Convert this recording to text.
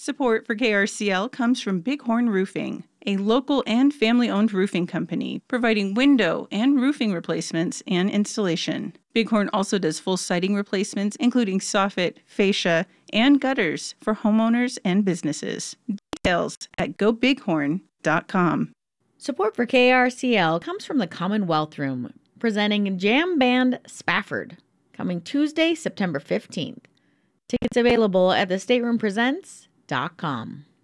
Support for KRCL comes from Bighorn Roofing, a local and family-owned roofing company providing window and roofing replacements and installation. Bighorn also does full siding replacements, including soffit, fascia, and gutters for homeowners and businesses. Details at gobighorn.com. Support for KRCL comes from the Commonwealth Room, presenting Jam Band Spafford, coming Tuesday, September 15th. Tickets available at thestateroompresents.com.